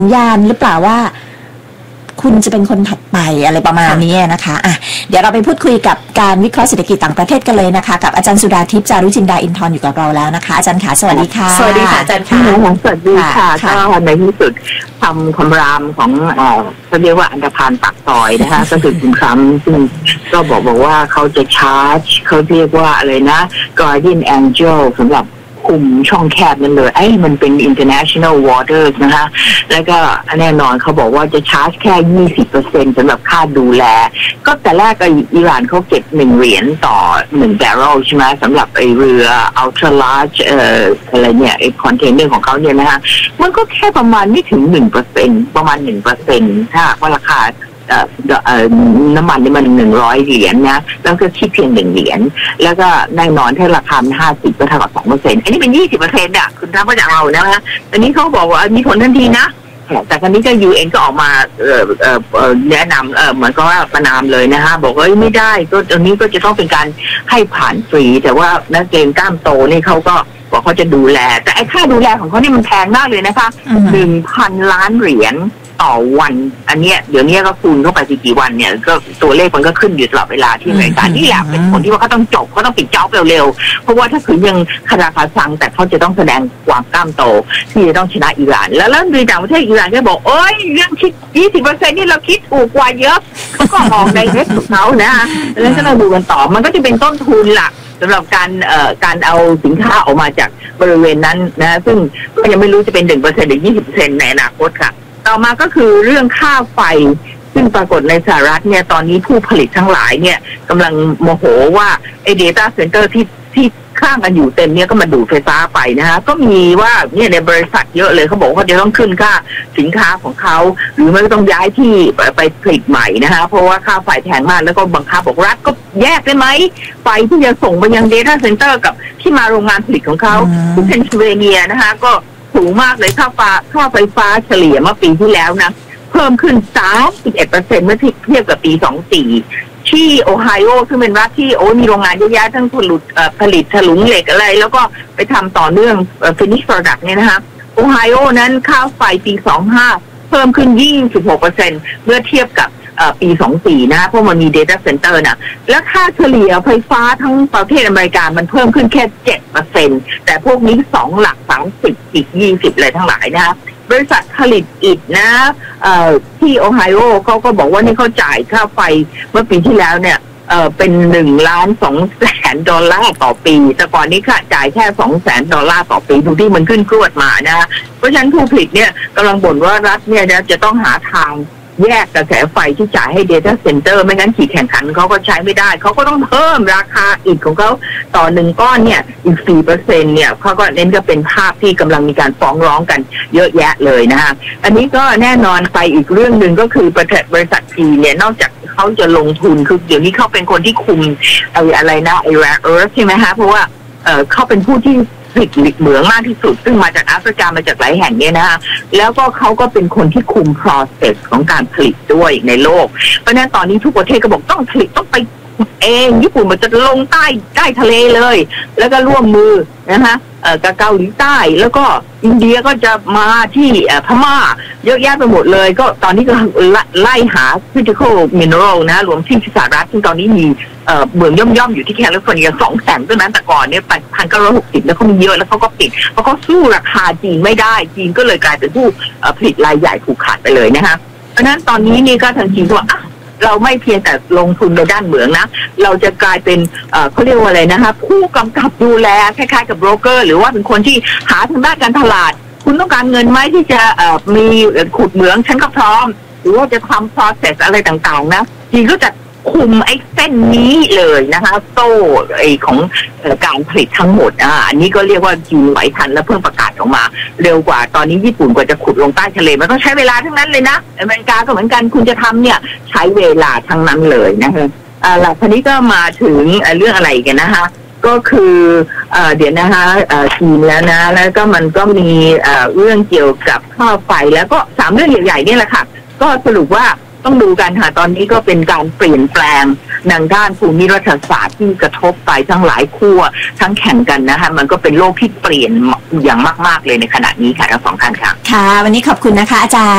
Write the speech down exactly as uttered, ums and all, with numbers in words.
ญาณหรือเปล่าว่าคุณจะเป็นคนถัดไปอะไรประมาณนี้นะคะอ่ะเดี๋ยวเราไปพูดคุยกับการวิเคราะห์เศรษฐกิจต่างประเทศกันเลยนะคะกับอาจารย์สุดาทิพย์จารุจินดาอินทร์อยู่กับเราแล้วนะคะอาจารย์ขาสวัสดีค่ะสวัสดีค่ะอาจารย์ค่ะสวัสดีค่ะก็ในที่สุดทำคำรามของเอ่อเขาเรียกว่าอันธพาลปากซอยนะคะก็คือคุณทรัมป์ซึ่งก็บอกบอกว่าเขาจะชาร์จเขาเรียกว่าอะไรนะ Guardian Angel สำหรับคุมช่องแคบนั่นเลยไอ้มันเป็น international waters นะคะแล้วก็แน่นอนเขาบอกว่าจะชาร์จแค่ ยี่สิบเปอร์เซ็นต์ สำหรับค่าดูแลก็แต่แรกอิหร่านเขาเก็บหนึ่งเหรียญต่อหนึ่งแบเรลใช่ไหมสำหรับไอ้เรือ ultra large เอ่ออะไรเนี่ยไอ้คอนเทนเนอร์ของเขาเนี่ยนะคะมันก็แค่ประมาณไม่ถึง หนึ่งเปอร์เซ็นต์ ประมาณ หนึ่งเปอร์เซ็นต์ ถ้าว่าราคาน้ำมันนี่มันหนึ่งร้อยเหรียญนะแล้วก็คิดเพียงหนึ่งเหรียญแล้วก็แน่นอนถ้าราคามันห้าสิบก็เท่ากับสองเปอร์เซ็นต์อันนี้เป็นยี่สิบเปอร์เซ็นต์อ่ะคุณท่านก็จะเอานะฮะอันนี้เขาบอกว่ามีผลทันทีนะแต่ครั้นี้ก็ ยู เอ็น ก็ออกมาเอ่อเอ่อแนะนำเอ่อเหมือนก็ว่าประนามเลยนะฮะบอกว่าไม่ได้ก็อันนี้ก็จะต้องเป็นการให้ผ่านฟรีแต่ว่านักเกณฑ์กล้ามโตนี่เขาก็บอกเขาจะดูแลแต่ไอ้ค่าดูแลของเขานี่มันแพงมากเลยนะคะหนึ่งพันล้านเหรียญต่อวันอันเนี้ยเดี๋ยวนี้ก็คูณเข้าไปกี่วันเนี่ยก็ตัวเลขมันก็ขึ้นอยู่ตลอดเวลาที่อเมริกานี่แหละเป็นผลที่ว่าเขาต้องจบเขาต้องปิดจ็อบเร็วๆเพราะว่าถ้าคือยังคาราคาซังแต่เขาจะต้องแสดงความกล้ามโตที่จะต้องชนะอิหร่านแล้วแล้วโดยต่างประเทศอิหร่านก็บอกโอ้ยเรื่องคิด ยี่สิบเปอร์เซ็นต์ นี่เราคิดถูกกว่าเยอะเขาก็มองในเรื่องของเขานะแล้วก็เราดูกันต่อมันก็จะเป็นต้นทุนหลักสำหรับการเอ่อการเอาสินค้าออกมาจากบริเวณนั้นนะซึ่งก็ยังไม่รู้จะเป็น หนึ่งเปอร์เซ็นต์ หรือ ยี่สิบเปอร์เซ็นต์ ในอนาคตค่ะต่อมาก็คือเรื่องค่าไฟซึ่งปรากฏในสหรัฐเนี่ยตอนนี้ผู้ผลิตทั้งหลายเนี่ยกำลังโมโหว่าไอ้ data center ที่ที่ข้างกันอยู่เต็มเนี่ยก็มาดูดไฟฟ้าไปนะฮะก็มีว่าเนี่ยในบริษัทเยอะเลยเขาบอกว่าเขาจะต้องขึ้นค่าสินค้าของเขาหรือไม่ก็ต้องย้ายที่ไปผลิตใหม่นะฮะเพราะว่าค่าไฟแพงมากแล้วก็บังคับบอกรัฐก็แยกได้ไหมไฟที่จะส่งไปยัง data center กับที่มาโรงงานผลิตของเขาที่เพนซิลเวเนียนะคะก็สูงมากเลยค่าไฟค่าไฟฟ้าเฉลี่ยเมื่อปีที่แล้วนะเพิ่มขึ้น สามสิบเอ็ดเปอร์เซ็นต์ เมื่อเทียบกับปีสองพันสี่ที่โอไฮโอซึ่งเป็นรัฐที่โอ้มีโรงงานเยอะแยะทั้งผลิตผลิตถลุงเหล็กอะไรแล้วก็ไปทำต่อเนื่อง finish product เนี่ยนะคะโอไฮโอนั้นค่าไฟปีสองพันห้าเพิ่มขึ้น ยี่สิบหกเปอร์เซ็นต์ เมื่อเทียบกับปีสองพันสี่นะเพราะมันมี data center นะแล้วค่าเฉลี่ยไฟฟ้าทั้งประเทศอเมริกามันเพิ่มขึ้นแค่ เจ็ดเปอร์เซ็นต์ แต่พวกนี้สองหลักสามสิบอีกยี่สิบเลยทั้งหลายนะบริษัทผลิตอิฐนะที่โอไฮโอเขาก็บอกว่านี่เขาจ่ายค่าไฟเมื่อปีที่แล้วเนี่ยเออเป็นหนึ่งล้านสองแสนดอลลาร์ต่อปีแต่ก่อนนี้ค่ะจ่ายแค่สองแสนดอลลาร์ต่อปีดูที่มันขึ้นกรวดมานะเพราะฉะนั้นผู้ผลิตเนี่ยกำลังบ่นว่ารัฐเนี่ยจะต้องหาทางแยกกระแสไฟที่จ่ายให้ data center ไม่งั้นขีดแข่งขันเขาก็ใช้ไม่ได้เขาก็ต้องเพิ่มราคาอิฐของเขาต่อหนึ่งก้อนเนี่ยอีก สี่เปอร์เซ็นต์ เนี่ยเขาก็เน้นก็เป็นภาพที่กำลังมีการฟ้องร้องกันเยอะแยะเลยนะฮะอันนี้ก็แน่นอนไปอีกเรื่องหนึ่งก็คือบริษัทจีนเนี่ยนอกจากเขาจะลงทุนคือเดี๋ยวนี้เขาเป็นคนที่คุมอะไรนะไอแรเอิร์ธใช่ไหมฮะเพราะว่าเออเขาเป็นผู้ที่ผลิตเหมืองมากที่สุดซึ่งมาจากแอฟริกามาจากหลายแห่งเนี่ยนะคะแล้วก็เขาก็เป็นคนที่คุม process ของการผลิตด้วยในโลกเพราะฉะนั้นตอนนี้ทุกประเทศก็บอกต้องผลิตต้องไปเองญี่ปุ่นมันจะลงใต้ใต้ทะเลเลยแล้วก็ร่วมมือนะคะกับเกาหลีใต้แล้วก็อินเดียก็จะมาที่พม่าเยอะแยะไปหมดเลยก็ตอนนี้ก็ไล่หา critical mineral นะรวมที่สหรัฐซึ่งตอนนี้มีเมืองย่อมๆอยู่ที่แคลิฟอร์เนียสองแสนต้นนั้นแต่ก่อนเนี่ยพันเก้าร้อยหกสิบแล้วเขามีเยอะแล้วเขาก็ปิดเพราะเขาสู้ราคาจีนไม่ได้จีนก็เลยกลายเป็นผู้ผลิตรายใหญ่ผูกขาดไปเลยนะคะเพราะนั้นตอนนี้นี่ก็ทางจีนก็ว่าเราไม่เพียงแต่ลงทุนในด้านเหมืองนะเราจะกลายเป็นเขาเรียกว่าอะไรนะคะผู้กำกับดูแลคล้ายๆกับโบรกเกอร์หรือว่าเป็นคนที่หาทางด้านการตลาดคุณต้องการเงินไหมที่จะมีขุดเหมืองฉันก็พร้อมหรือว่าจะทำ process อะไรต่างๆนะจีนก็จะคุมไอ้เส้นนี้เลยนะคะโซ่ไอ้ของการผลิตทั้งหมดอ่าอันนี้ก็เรียกว่าจีนไหวทันและเพิ่งประกาศออกมาเร็วกว่าตอนนี้ญี่ปุ่นกว่าจะขุดลงใต้ทะเลมันต้องใช้เวลาทั้งนั้นเลยนะอเมริกาก็เหมือนกันคุณจะทำเนี่ยใช้เวลาทั้งนั้นเลยนะคะอ่าหลังจากนี้ก็มาถึงเรื่องอะไรกันนะคะก็คือเอ่อเดี๋ยวนะคะเอ่อจีนแล้วนะแล้วก็มันก็มีเอ่อเรื่องเกี่ยวกับค่าไฟแล้วก็สามเรื่องใหญ่ๆนี่แหละค่ะก็สรุปว่าต้องดูกันค่ะตอนนี้ก็เป็นการเปลี่ยนแปลงทางด้านภูมิรัฐศาสตร์ที่กระทบไปทั้งหลายขั้วทั้งแข่งกันนะคะมันก็เป็นโลกที่เปลี่ยนอย่างมากๆเลยในขณะนี้ค่ะทั้งสองท่านค่ะค่ะวันนี้ขอบคุณนะคะอาจารย์